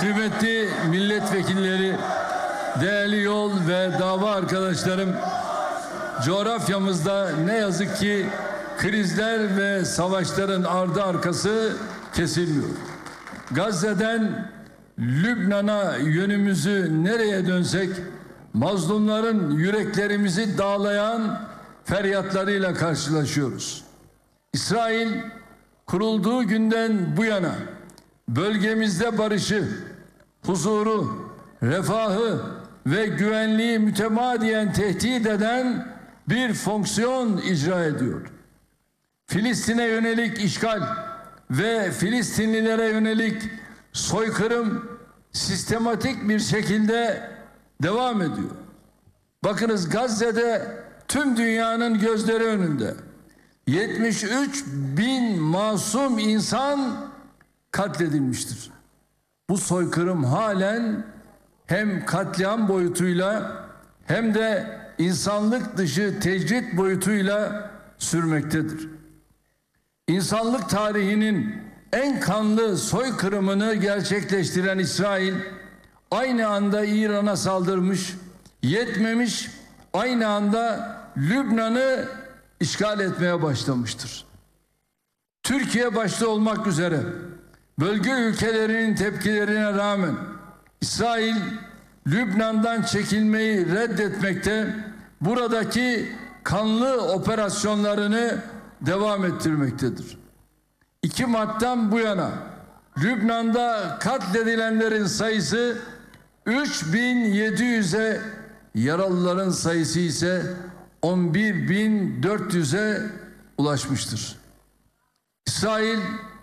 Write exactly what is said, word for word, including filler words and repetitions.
Kıymetli milletvekilleri, değerli yol ve dava arkadaşlarım, coğrafyamızda ne yazık ki krizler ve savaşların ardı arkası kesilmiyor. Gazze'den Lübnan'a yönümüzü nereye dönsek mazlumların yüreklerimizi dağlayan feryatlarıyla karşılaşıyoruz. İsrail kurulduğu günden bu yana bölgemizde barışı, huzuru, refahı ve güvenliği mütemadiyen tehdit eden bir fonksiyon icra ediyor. Filistin'e yönelik işgal ve Filistinlilere yönelik soykırım sistematik bir şekilde devam ediyor. Bakınız, Gazze'de tüm dünyanın gözleri önünde yetmiş üç bin masum insan katledilmiştir. Bu soykırım halen hem katliam boyutuyla hem de insanlık dışı tecrit boyutuyla sürmektedir. İnsanlık tarihinin en kanlı soykırımını gerçekleştiren İsrail aynı anda İran'a saldırmış, yetmemiş, aynı anda Lübnan'ı işgal etmeye başlamıştır. Türkiye başta olmak üzere bölge ülkelerinin tepkilerine rağmen İsrail Lübnan'dan çekilmeyi reddetmekte, buradaki kanlı operasyonlarını devam ettirmektedir. iki Mart'tan bu yana Lübnan'da katledilenlerin sayısı üç bin yedi yüze, yaralıların sayısı ise on bir bin dört yüze ulaşmıştır. İsrail